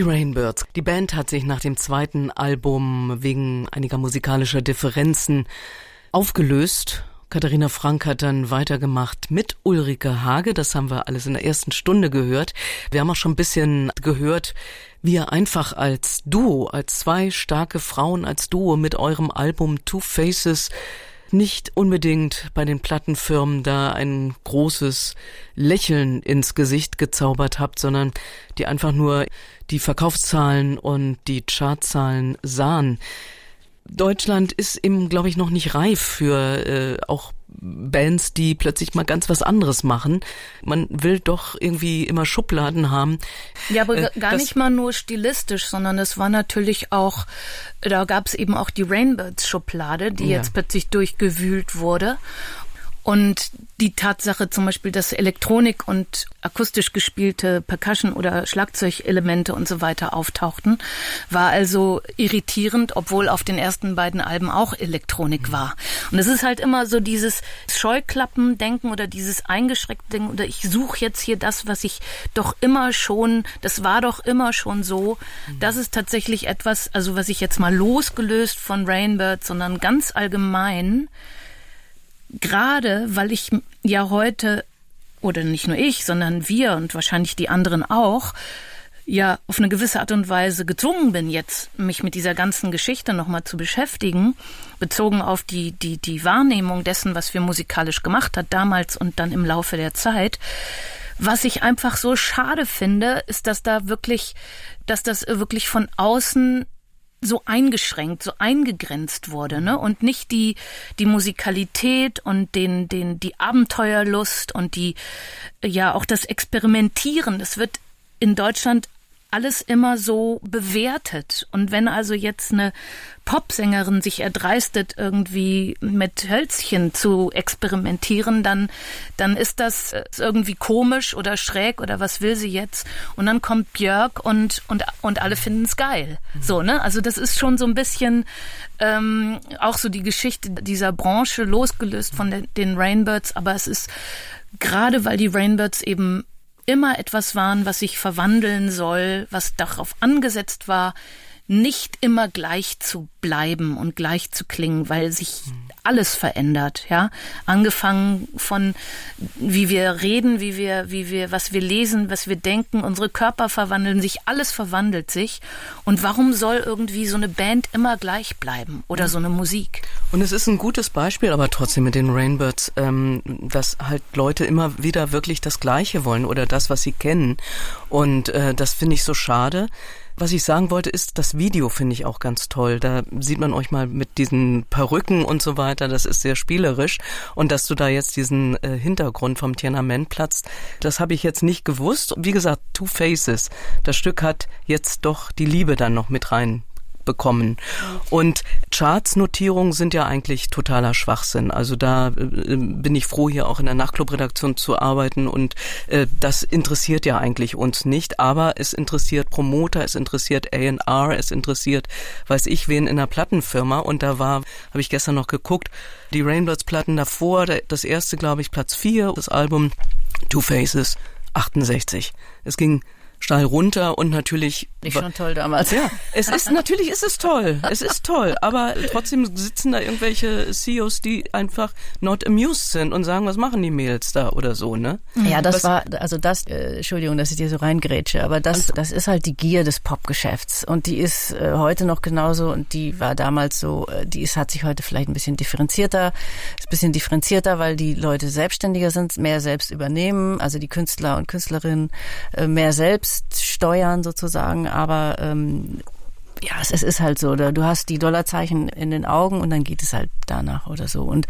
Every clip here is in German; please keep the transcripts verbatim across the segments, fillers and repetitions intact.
Rainbirds. Die Band hat sich nach dem zweiten Album wegen einiger musikalischer Differenzen aufgelöst. Katharina Frank hat dann weitergemacht mit Ulrike Hage. Das haben wir alles in der ersten Stunde gehört. Wir haben auch schon ein bisschen gehört, wie ihr einfach als Duo, als zwei starke Frauen, als Duo mit eurem Album Two Faces nicht unbedingt bei den Plattenfirmen da ein großes Lächeln ins Gesicht gezaubert habt, sondern die einfach nur die Verkaufszahlen und die Chartzahlen sahen. Deutschland ist eben, glaube ich, noch nicht reif für äh, auch Bands, die plötzlich mal ganz was anderes machen. Man will doch irgendwie immer Schubladen haben. Ja, aber äh, gar nicht mal nur stilistisch, sondern es war natürlich auch, da gab es eben auch die Rainbirds-Schublade, die ja. jetzt plötzlich durchgewühlt wurde. Und die Tatsache zum Beispiel, dass Elektronik und akustisch gespielte Percussion- oder Schlagzeugelemente und so weiter auftauchten, war also irritierend, obwohl auf den ersten beiden Alben auch Elektronik war. Und es ist halt immer so dieses Scheuklappendenken oder dieses eingeschränkte Denken oder ich suche jetzt hier das, was ich doch immer schon, das war doch immer schon so. Das ist tatsächlich etwas, also was ich jetzt mal losgelöst von Rainbirds, sondern ganz allgemein, gerade weil ich ja heute, oder nicht nur ich, sondern wir und wahrscheinlich die anderen auch, ja auf eine gewisse Art und Weise gezwungen bin, jetzt mich mit dieser ganzen Geschichte nochmal zu beschäftigen, bezogen auf die, die, die Wahrnehmung dessen, was wir musikalisch gemacht hat, damals und dann im Laufe der Zeit. Was ich einfach so schade finde, ist, dass da wirklich, dass das wirklich von außen so eingeschränkt, so eingegrenzt wurde, ne? Und nicht die die Musikalität und den den die Abenteuerlust und die ja auch das Experimentieren. Das wird in Deutschland alles immer so bewertet. Und wenn also jetzt eine Popsängerin sich erdreistet, irgendwie mit Hölzchen zu experimentieren, dann, dann ist das irgendwie komisch oder schräg oder was will sie jetzt? Und dann kommt Björk und, und, und alle finden es geil. So, ne? Also das ist schon so ein bisschen ähm, auch so die Geschichte dieser Branche, losgelöst von den, den Rainbirds. Aber es ist gerade, weil die Rainbirds eben immer etwas waren, was sich verwandeln soll, was darauf angesetzt war, nicht immer gleich zu bleiben und gleich zu klingen, weil sich alles verändert, ja. Angefangen von, wie wir reden, wie wir, wie wir, was wir lesen, was wir denken, unsere Körper verwandeln sich, alles verwandelt sich. Und warum soll irgendwie so eine Band immer gleich bleiben oder so eine Musik? Und es ist ein gutes Beispiel, aber trotzdem mit den Rainbirds, ähm, dass halt Leute immer wieder wirklich das Gleiche wollen oder das, was sie kennen. Und äh, das finde ich so schade. Was ich sagen wollte, ist, das Video finde ich auch ganz toll. Da sieht man euch mal mit diesen Perücken und so weiter. Das ist sehr spielerisch. Und dass du da jetzt diesen äh, Hintergrund vom Tiananmen platzt, das habe ich jetzt nicht gewusst. Wie gesagt, Two Faces. Das Stück hat jetzt doch die Liebe dann noch mit rein bekommen. Und Charts-Notierungen sind ja eigentlich totaler Schwachsinn. Also da äh, bin ich froh, hier auch in der Nachtclub-Redaktion zu arbeiten und äh, das interessiert ja eigentlich uns nicht, aber es interessiert Promoter, es interessiert A and R, es interessiert weiß ich wen in der Plattenfirma und da war, habe ich gestern noch geguckt, die Rainbirds-Platten davor, das erste, glaube ich, Platz vier, das Album Two Faces, achtundsechzig. Es ging steil runter und natürlich... Nicht schon toll damals. Ja, es ist, natürlich ist es toll. Es ist toll, aber trotzdem sitzen da irgendwelche C E Os, die einfach not amused sind und sagen, was machen die Mädels da oder so, ne? Ja, das was, war, also das, äh, Entschuldigung, dass ich dir so reingrätsche, aber das, das ist halt die Gier des Popgeschäfts und die ist äh, heute noch genauso und die war damals so, äh, die ist, hat sich heute vielleicht ein bisschen differenzierter, ist ein bisschen differenzierter, weil die Leute selbstständiger sind, mehr selbst übernehmen, also die Künstler und Künstlerinnen äh, mehr selbst steuern sozusagen, aber ähm, ja, es, es ist halt so, oder du hast die Dollarzeichen in den Augen und dann geht es halt danach oder so. Und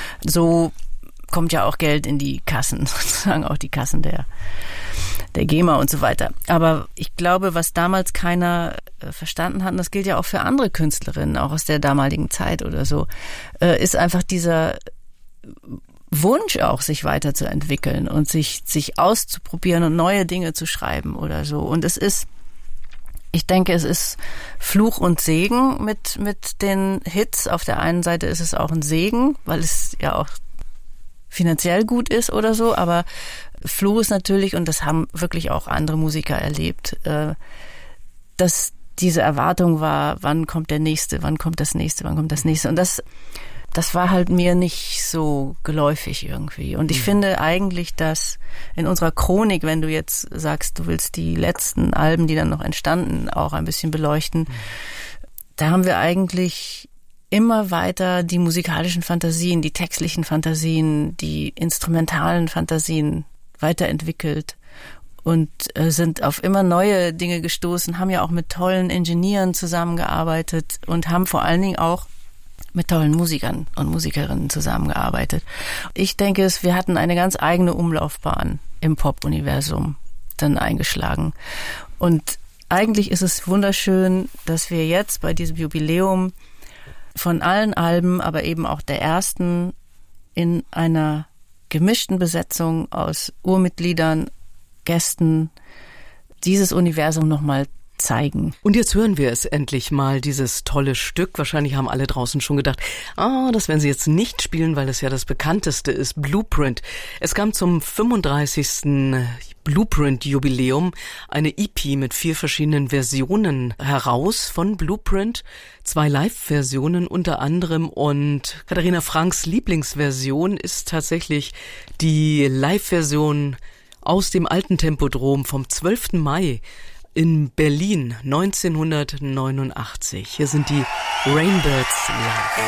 so kommt ja auch Geld in die Kassen, sozusagen auch die Kassen der der GEMA und so weiter. Aber ich glaube, was damals keiner äh, verstanden hat, und das gilt ja auch für andere Künstlerinnen, auch aus der damaligen Zeit oder so, äh, ist einfach dieser Wunsch auch, sich weiterzuentwickeln und sich sich auszuprobieren und neue Dinge zu schreiben oder so. Und es ist, ich denke, es ist Fluch und Segen mit mit den Hits. Auf der einen Seite ist es auch ein Segen, weil es ja auch finanziell gut ist oder so, aber Fluch ist natürlich, und das haben wirklich auch andere Musiker erlebt, äh, dass diese Erwartung war, wann kommt der nächste, wann kommt das nächste, wann kommt das nächste. Und das, das war halt mir nicht so geläufig irgendwie. Und ich mhm. finde eigentlich, dass in unserer Chronik, wenn du jetzt sagst, du willst die letzten Alben, die dann noch entstanden, auch ein bisschen beleuchten, mhm. da haben wir eigentlich immer weiter die musikalischen Fantasien, die textlichen Fantasien, die instrumentalen Fantasien weiterentwickelt. Und äh, sind auf immer neue Dinge gestoßen, haben ja auch mit tollen Ingenieuren zusammengearbeitet und haben vor allen Dingen auch mit tollen Musikern und Musikerinnen zusammengearbeitet. Ich denke, es, wir hatten eine ganz eigene Umlaufbahn im Pop-Universum dann eingeschlagen. Und eigentlich ist es wunderschön, dass wir jetzt bei diesem Jubiläum von allen Alben, aber eben auch der ersten, in einer gemischten Besetzung aus Urmitgliedern, Gästen dieses Universum nochmal zeigen. Und jetzt hören wir es endlich mal, dieses tolle Stück. Wahrscheinlich haben alle draußen schon gedacht, ah, das werden sie jetzt nicht spielen, weil es ja das bekannteste ist, Blueprint. Es kam zum fünfunddreißigsten Blueprint-Jubiläum eine E P mit vier verschiedenen Versionen heraus von Blueprint. Zwei Live-Versionen unter anderem, und Katharina Franks Lieblingsversion ist tatsächlich die Live-Version aus dem alten Tempodrom vom zwölften Mai in Berlin neunzehnhundertneunundachtzig. Hier sind die Rainbirds live.